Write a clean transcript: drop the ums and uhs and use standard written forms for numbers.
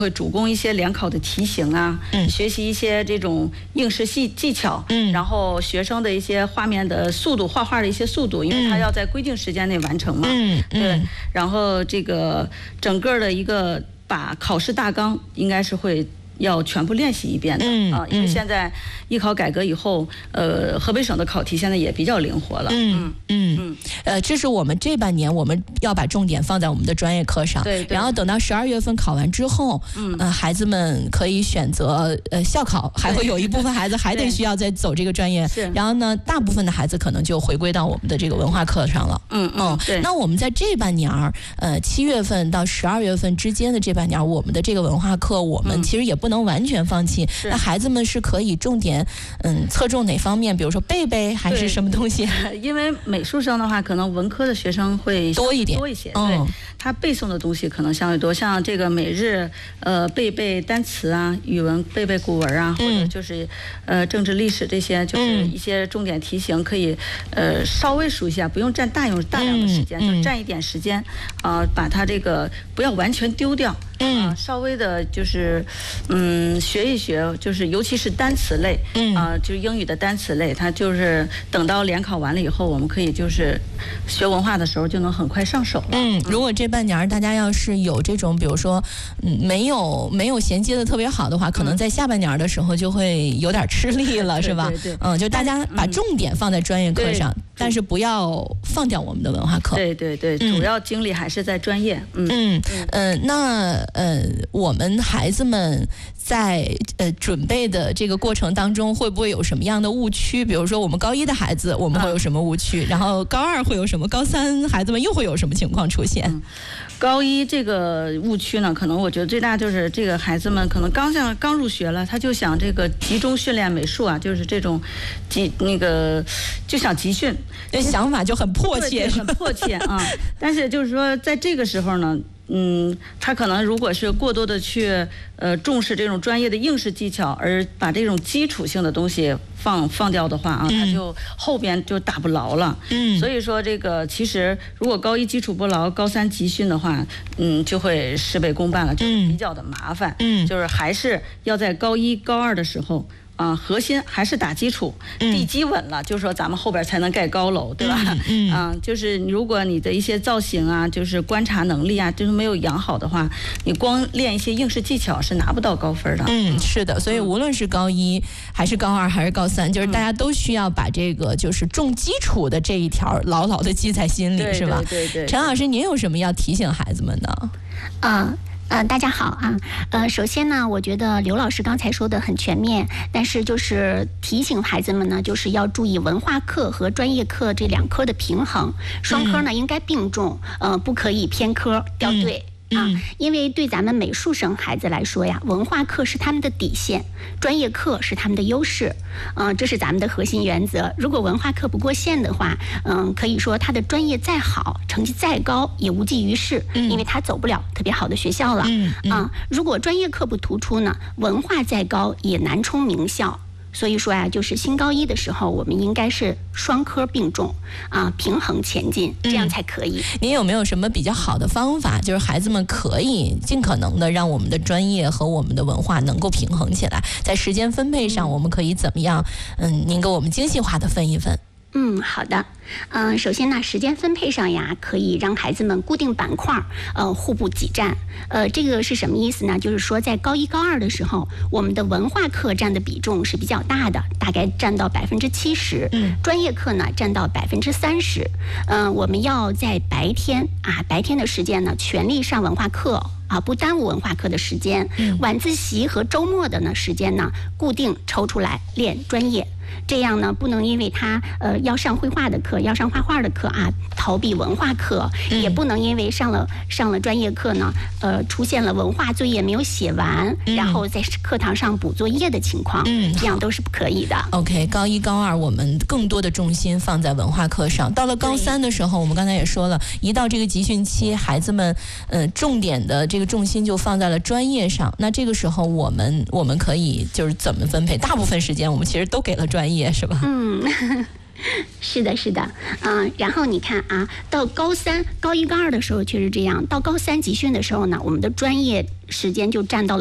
会主攻一些联考的题型啊，学习一些这种应试技巧，然后学生的一些画面的速度，画画的一些速度，因为他要在规定时间内完成嘛，对，然后这个整个的一个把考试大纲应该是会要全部练习一遍的因为现在艺考改革以后，河北省的考题现在也比较灵活了。 这是我们这半年我们要把重点放在我们的专业课上， 对， 然后等到12月份考完之后，孩子们可以选择校考，还会有一部分孩子还得需要再走这个专业，然后呢，大部分的孩子可能就回归到我们的这个文化课上了。 对。 那我们在这半年7月份到12月份之间的这半年，我们的这个文化课，我们其实也不能完全放弃。那孩子们是可以重点侧重哪方面？比如说背背还是什么东西？ 因为美术生的话，可能文科的学生会多一些， 对，他背诵的东西可能相对多，像这个每日背单词啊，语文背古文啊，或者就是政治历史这些，就是一些重点题型，可以稍微熟悉一下，不用占大量的时间，就占一点时间把它这个不要完全丢掉。稍微的就是学一学，就是尤其是单词类就是英语的单词类，它就是等到联考完了以后，我们可以就是学文化的时候就能很快上手了。 如果这半年大家要是有这种比如说没有衔接的特别好的话，可能在下半年的时候就会有点吃力了，是吧？ 对， 就大家把重点放在专业课上，但是不要放掉我们的文化课。 对，主要精力还是在专业。 那我们孩子们在准备的这个过程当中，会不会有什么样的误区？比如说我们高1的孩子，我们会有什么误区？然后高2会有什么？高3孩子们又会有什么情况出现？ 高1这个误区呢，可能我觉得最大就是这个孩子们可能刚入学了，他就想这个集中训练美术啊，就是这种就想集训， 这想法就很迫切， 很迫切啊。但是就是说，在这个时候呢。他可能如果是过多的去重视这种专业的应试技巧，而把这种基础性的东西放掉的话他就后边就打不牢了。所以说这个其实如果高1基础不牢，高3集训的话，就会事倍功半了，就是比较的麻烦。就是还是要在高1、高2的时候。核心还是打基础，地基稳了，就是说咱们后边才能盖高楼，对吧？就是如果你的一些造型啊，就是观察能力啊，就是没有养好的话，你光练一些应试技巧是拿不到高分的。 是的，所以无论是高1还是高2还是高3，就是大家都需要把这个就是重基础的这一条牢牢的记在心里，是吧？ 对。 陈老师，您有什么要提醒孩子们的？ 大家好首先呢，我觉得刘老师刚才说的很全面，但是就是提醒孩子们呢，就是要注意文化课和专业课这2科的平衡，双科呢应该并重，不可以偏科掉队。因为对咱们美术生孩子来说呀，文化课是他们的底线，专业课是他们的优势，这是咱们的核心原则。如果文化课不过线的话，可以说他的专业再好，成绩再高也无济于事，因为他走不了特别好的学校了。如果专业课不突出呢，文化再高也难冲名校。所以说就是新高1的时候，我们应该是双科并重平衡前进，这样才可以。 您有没有什么比较好的方法，就是孩子们可以尽可能的让我们的专业和我们的文化能够平衡起来？在时间分配上，我们可以怎么样？您给我们精细化的分一分。 好的。首先呢，时间分配上呀，可以让孩子们固定板块，互不挤占。这个是什么意思呢？就是说，在高1、高2的时候，我们的文化课占的比重是比较大的，大概占到70%。专业课呢占到30%。我们要在白天的时间呢，全力上文化课。不耽误文化课的时间。晚自习和周末的时间呢，固定抽出来练专业。这样呢，不能因为他要上绘画的课，要上画画的课逃避文化课，也不能因为上了专业课呢，出现了文化作业没有写完，然后在课堂上补作业的情况，这样都是不可以的。 OK， 高1、高2我们更多的重心放在文化课上，到了高3的时候，我们刚才也说了，一到这个集训期，孩子们重点的这个重心就放在了专业上。那这个时候我们可以就是怎么分配？大部分时间我们其实都给了专业，是吧？ 是的，是的，然后你看啊，到高三、高一、高二的时候确实这样，到高三集训的时候呢，我们的专业时间就占到了